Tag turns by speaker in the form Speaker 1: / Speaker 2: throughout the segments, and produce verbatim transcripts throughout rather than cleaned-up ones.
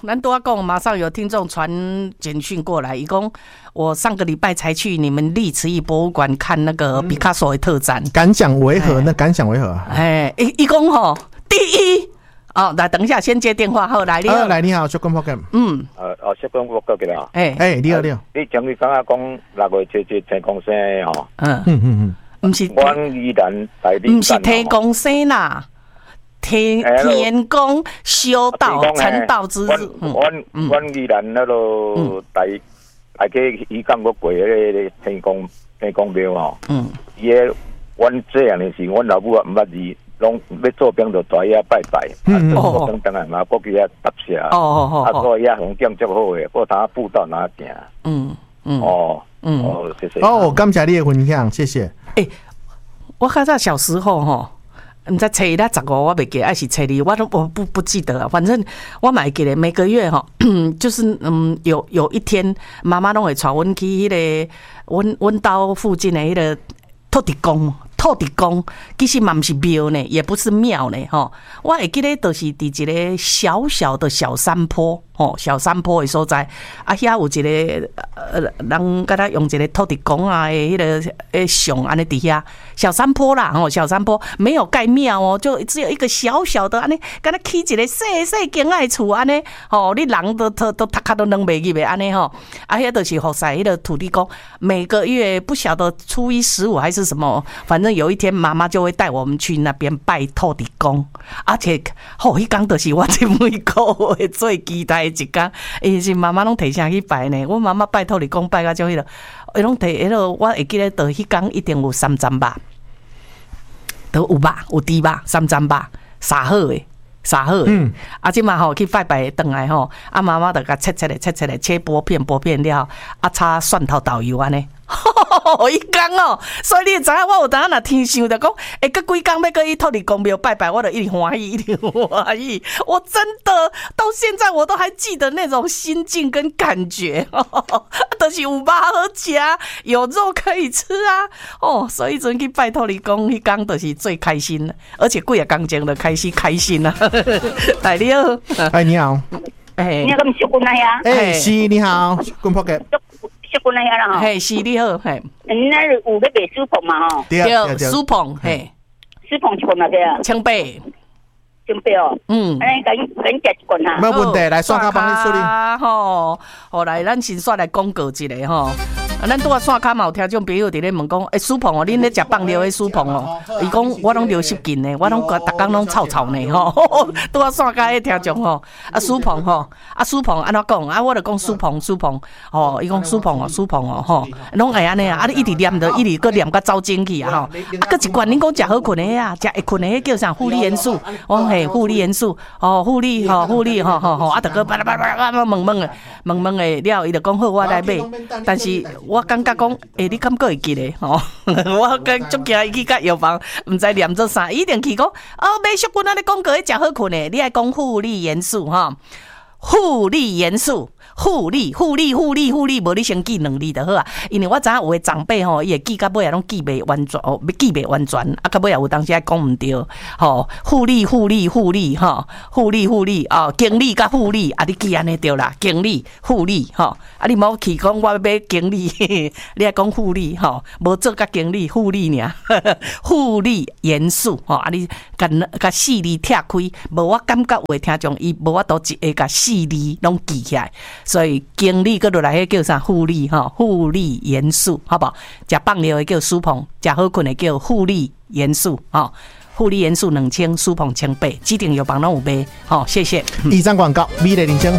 Speaker 1: 咱多讲，马上有听众传简讯过来，一共我上个礼拜才去你们历慈艺博物馆看那个毕卡索的特展，
Speaker 2: 感想为何？那感想为何？
Speaker 1: 哎，一一共吼，第一。哦，来，等一下，先接电话。好，来，你好，
Speaker 2: 来，你好，小关博格。
Speaker 1: 嗯，
Speaker 3: 呃，哦，小关博格给啦。
Speaker 1: 哎
Speaker 2: 哎，你好，你好。
Speaker 3: 你讲你刚刚讲六月七七天公生哦。
Speaker 1: 嗯嗯嗯嗯，不是。
Speaker 3: 阮依然在你。
Speaker 1: 不是天公生啦，天天公修道成道之日。
Speaker 3: 阮阮依然那个在来去伊讲过过迄个天公天公庙哦。嗯。伊个阮这样的是，阮老母也唔捌字。拢要做兵就在遐拜拜，啊，做兵当然嘛，过去遐搭下，啊，所以遐风景足好诶，过他步道哪行？嗯嗯，哦嗯哦，谢谢。
Speaker 2: 哦，感谢你的分享，谢谢。
Speaker 1: 诶，我较早小时候吼，毋知初一啦十五我袂记，还是初二，我都我不不记得了。反正我嘛会记得，每个月吼，就是嗯，有有一天妈妈拢会带阮去迄个阮阮兜附近的迄个土地公。土地公其实嘛不是庙呢，也不是庙呢，吼。我会记得就是伫一个小小的小山坡，吼，小山坡的所在，啊，遐有一个呃人，甲他用一个土地公啊的迄个诶像安尼伫遐小山坡啦，吼，小山坡没有盖庙哦，就只有一个小小的安尼，敢若起一个细细间仔的厝安尼，吼，你人都都都头壳都扔袂入的安尼吼，啊，遐就是服侍迄个土地公，每个月不晓得初一十五还是什么，反正。有一天，妈妈就会带我们去那边拜土地公，而且，吼，迄天就是我这每个月最期待的一天。伊是妈妈拢提啥去拜呢？我妈妈拜土地公拜到种迄个，伊拢提迄个，我会记得，到迄天一定有三针肉，都有肉有猪肉三针肉，杀好的。杀好，嗯，啊，即嘛吼去拜拜回来吼，啊，妈妈就甲切切咧，切切咧，切薄片薄片了，啊，炒蒜头豆油安尼，伊讲哦，所以你知影我有当若天想着讲，会搁几工要搁去土地公庙拜拜，我就一直欢喜，一直欢喜。我真的到现在我都还记得那种心境跟感觉，就是有肉好吃，有肉可以吃啊，哦，所以阵去拜土地公，迄天就是最开心的，而且几啊工前就开始开心啊。来你好，
Speaker 2: 哎你好，
Speaker 4: 哎，你好，小姑娘呀，
Speaker 2: 哎是你好，滚破嘅，
Speaker 4: 小姑娘呀啦哈，
Speaker 1: 嘿是你好，嘿，
Speaker 4: 嗯，那是有要卖酥碰嘛吼，
Speaker 1: 对，酥碰，嘿，
Speaker 4: 酥碰一罐嘛对啊，
Speaker 1: 清白，
Speaker 4: 清白哦，嗯，安尼跟跟食一罐哈，
Speaker 2: 没问题，来刷卡帮你处理，
Speaker 1: 吼，好来，咱先刷来广告一下吼。啊，咱拄啊线卡嘛有听众朋友伫咧问讲，诶，苏鹏哦，恁咧食放料诶苏鹏哦，伊讲我拢流失紧呢，我拢逐工拢臭臭呢吼。拄啊线卡诶听众吼，啊苏鹏吼，啊苏鹏安怎讲？啊，我就讲苏鹏苏鹏，吼，伊讲苏鹏哦苏鹏哦吼，拢会安尼啊，啊你一直念着，一直搁念甲走精去啊吼，啊搁一罐恁讲食好困诶啊，食会困诶叫啥？负利元素，我讲嘿负利元素，哦负利吼负利吼吼吼，啊，逐个巴拉巴拉巴拉问问诶问问诶了，伊就讲好我来买，但是。我感觉讲，诶、欸，你敢个会记咧？吼、哦，我跟足惊伊去甲药房，毋知念做啥，一定去讲，哦，买小棍仔咧广告迄食好困诶，你爱讲负利元素哈，负利元素。互利互利互利互利，无你先记两字就好啊。因为我知影有诶长辈吼，伊会记到尾啊，拢记袂完全哦，要记袂完全，啊，到尾啊有当时还讲毋对，吼，互利互利互利吼，互利互利哦，经理甲互利啊，你记安尼对啦，经理互利吼，啊，你莫去讲我要买经理，你爱讲互利吼，无做甲经理互利尔，互利元素吼，啊，你甲甲四字拆开，无我感觉有诶听众伊无法度一下甲四字拢记起来。所以经理搁落来迄叫啥互利哈，互利元素，好不好？食放料的叫苏鹏，食好困的叫互利元素，哈，互利元素两千，苏鹏千八，指定药房拢有卖，好，谢谢。
Speaker 2: 以上广告，美丽人生。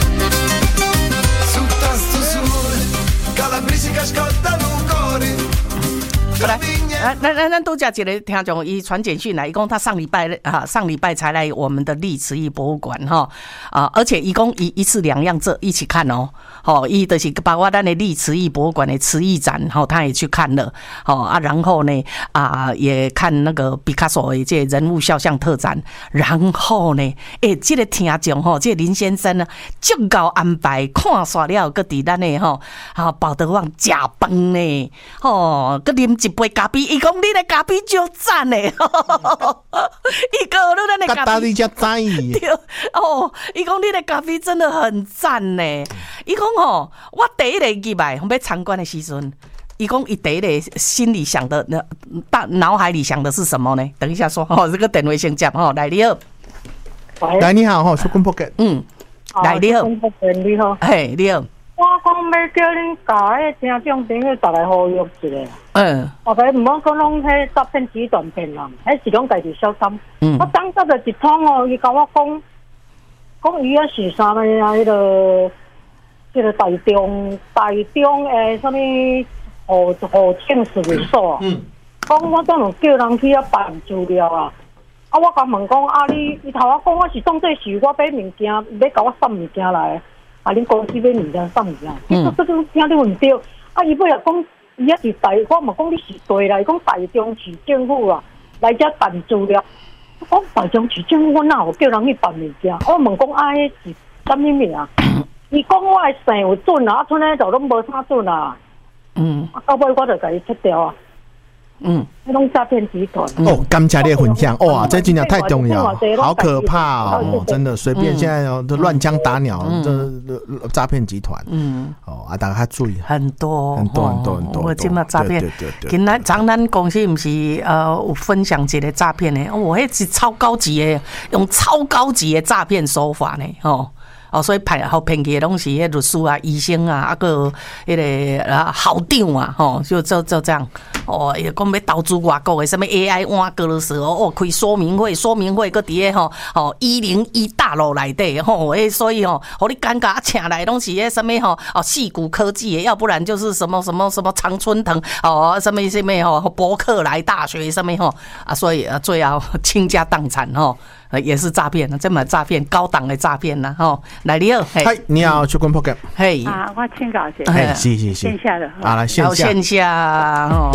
Speaker 1: 好来。啊，咱咱咱都讲一个听众，伊传简讯来，伊讲他上礼拜啊，上礼拜才来我们的历慈艺博物馆哈啊，而且伊讲一一次两样这一起看哦，好，伊就是包括咱的历慈艺博物馆的慈艺展，好，他也去看了，好啊，然后呢啊也看那个毕卡索的这人物肖像特展，然后呢，诶，这个听众吼，这个林先生呢，足够安排看煞了，搁伫咱的吼啊宝德旺食饭呢，吼，搁啉一杯咖啡。 伊讲你的咖啡就赞呢，伊讲你的咖啡，
Speaker 2: 你才知
Speaker 1: 对哦，伊讲你的咖啡真的很赞呢。伊讲哦，我第一个入来要参观的时阵，伊讲伊第一个心里想的，那大脑海里想的是什么呢？等一下说哦，这个电话先接哦，来你好，
Speaker 2: 来你好吼，出棍破嘅，
Speaker 1: 嗯，来你好，
Speaker 5: 你好，
Speaker 1: 嘿你好。
Speaker 5: 我讲要叫恁教迄听众朋友逐来呼吁一下，
Speaker 1: 嗯，
Speaker 5: 大家唔好讲拢迄诈骗集团骗人，迄是拢家己小心。嗯，我当时就一通哦，伊甲我讲，讲伊啊是啥物啊？迄个，迄个台中台中诶，啥物户户政事务所。嗯，讲我当然叫人去啊办资料啊。啊，我甲问讲啊，你伊头仔讲我是当作是我买物件，要甲我送物件来。啊！恁公司买物件送物件，结果这种听你问对，啊！伊尾也讲，伊也是台，我嘛讲你是对啦，伊讲台中市政府啊来遮办资料。我台中市政府我哪有叫人去办物件？我问讲啊，迄是啥物名啊？伊讲我的姓有准啊，啊，剩诶就拢无啥准啊。嗯，啊，到尾我就甲伊切掉啊。嗯，那种诈骗集团
Speaker 2: 哦，感谢你的分享哇，这真的太重要，好可怕哦，真的随便现在都乱枪打鸟，这诈骗集团，嗯，哦啊，大家注意，
Speaker 1: 很多
Speaker 2: 很多很多很多，
Speaker 1: 我今嘛诈骗，今咱咱咱公司不是呃有分享一个诈骗的，我迄是超高级的，用超高级的诈骗手法呢，哦。哦，所以骗好骗去的拢是迄律师啊、医生啊，啊个迄个啊校长啊，吼，就就就这样。哦，伊讲要投资外国的什么 A I 挖格时候，哦，开说明会，说明会个伫个吼，哦一零一大楼内底吼，诶，所以吼，互你尴尬请来拢是迄什么吼，哦，矽谷科技的，要不然就是什么什么什么常春藤，哦，什么什么吼，伯克莱大学什么吼，啊，所以啊，最后倾家荡产吼。也是诈骗，这么诈骗，高档的诈骗呐，吼！来你好，
Speaker 2: 嗨，你好，出棍破嘅，
Speaker 1: 嘿，
Speaker 5: 啊，我请教一下，
Speaker 2: 嘿，是是是，
Speaker 5: 线下的，
Speaker 2: 啊，来线下，
Speaker 1: 线下，吼。